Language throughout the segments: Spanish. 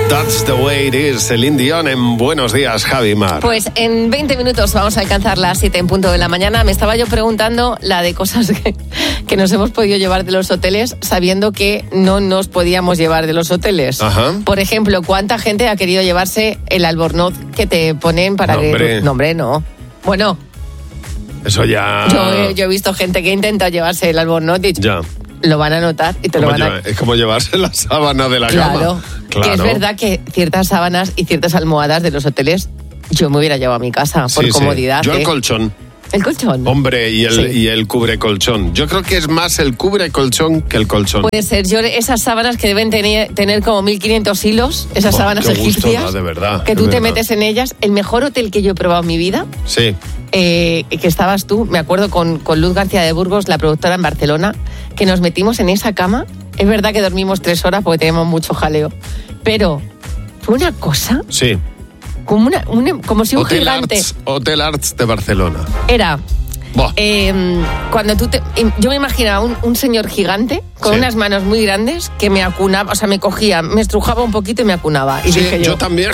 That's the way it is. Celine Dion en Buenos Días, Javi Mar. Pues en 20 minutos vamos a alcanzar las 7 en punto de la mañana. Me estaba yo preguntando la de cosas que nos hemos podido llevar de los hoteles sabiendo que no nos podíamos llevar de los hoteles. Ajá. Por ejemplo, ¿cuánta gente ha querido llevarse el albornoz que te ponen para que... No, hombre, no. Bueno... Eso ya... Yo he visto gente que intenta llevarse el albornoz y ya. Lo van a notar y te lo van a... Es como llevarse la sábana de la cama. Claro, que es verdad que ciertas sábanas y ciertas almohadas de los hoteles yo me hubiera llevado a mi casa por comodidad. Yo el colchón. ¿El colchón? Hombre, y el cubre colchón. Yo creo que es más el cubre colchón que el colchón. Puede ser. Yo esas sábanas que deben tener como 1500 hilos, esas sábanas egipcias, gusto, de verdad, que tú te metes en ellas. El mejor hotel que yo he probado en mi vida. Sí. Que estabas tú, me acuerdo con Luz García de Burgos, la productora en Barcelona, que nos metimos en esa cama. Es verdad que dormimos 3 horas porque teníamos mucho jaleo, pero fue una cosa... Sí. Como si un Hotel gigante... Hotel Arts de Barcelona. Era... cuando yo me imaginaba un señor gigante con unas manos muy grandes que me acunaba, o sea, me cogía, me estrujaba un poquito y me acunaba. Y dije yo también.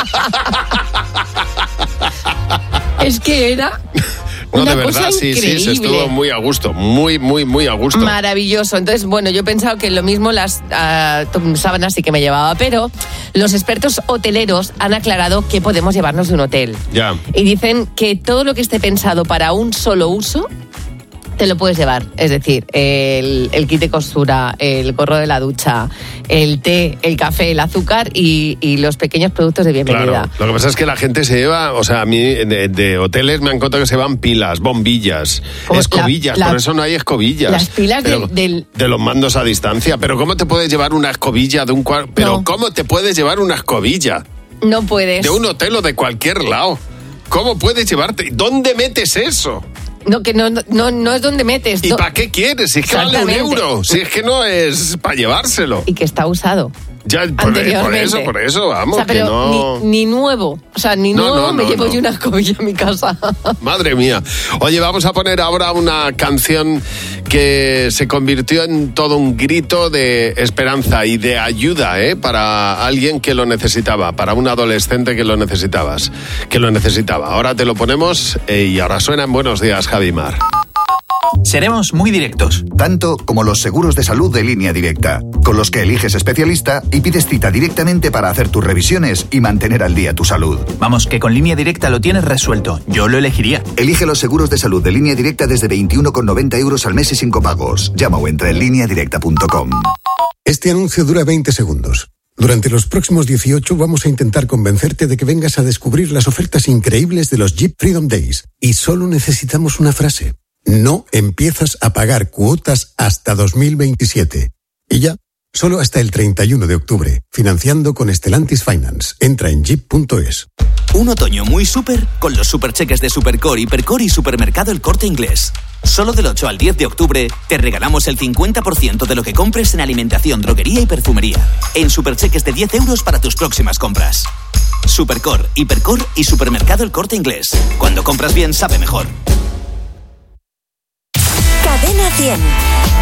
Es que era no, una de verdad, cosa increíble. Sí, se estuvo muy a gusto, muy a gusto. Maravilloso. Entonces, bueno, yo he pensado que lo mismo las sábanas sí que me llevaba, pero los expertos hoteleros han aclarado que podemos llevarnos de un hotel. Ya. Y dicen que todo lo que esté pensado para un solo uso te lo puedes llevar, es decir, el kit de costura, el gorro de la ducha, el té, el café, el azúcar y los pequeños productos de bienvenida. Claro, lo que pasa es que la gente se lleva, o sea, a mí de hoteles me han contado que se van pilas, bombillas, escobillas, por eso no hay escobillas. Las pilas de los mandos a distancia, pero ¿cómo te puedes llevar una escobilla de un cuarto? Pero no. ¿Cómo te puedes llevar una escobilla? No puedes. De un hotel o de cualquier lado. ¿Cómo puedes llevarte? ¿Dónde metes eso? No, que no es donde metes. ¿Y para qué quieres? Si es que vale €1. Si es que no es para llevárselo. Y que está usado. Ya, por eso, vamos, o sea, pero que no... ni nuevo. O sea, ni nuevo me llevo yo una escobilla a mi casa. Madre mía. Oye, vamos a poner ahora una canción que se convirtió en todo un grito de esperanza y de ayuda, para alguien que lo necesitaba, para un adolescente que lo necesitaba. Ahora te lo ponemos y ahora suena en Buenos Días, Javi Mar. Seremos muy directos. Tanto como los seguros de salud de Línea Directa, con los que eliges especialista y pides cita directamente para hacer tus revisiones y mantener al día tu salud. Vamos, que con Línea Directa lo tienes resuelto. Yo lo elegiría. Elige los seguros de salud de Línea Directa desde 21,90 € al mes y sin copagos. Llama o entra en lineadirecta.com. Este anuncio dura 20 segundos. Durante los próximos 18 vamos a intentar convencerte de que vengas a descubrir las ofertas increíbles de los Jeep Freedom Days. Y solo necesitamos una frase. No empiezas a pagar cuotas hasta 2027. Y ya, solo hasta el 31 de octubre, financiando con Stellantis Finance. Entra en jeep.es. Un otoño muy súper con los supercheques de Supercore, Hipercore y Supermercado El Corte Inglés. Solo del 8 al 10 de octubre te regalamos el 50% de lo que compres en alimentación, droguería y perfumería. En supercheques de €10 para tus próximas compras. Supercore, Hipercore y Supermercado El Corte Inglés. Cuando compras bien, sabe mejor. Cadena 100.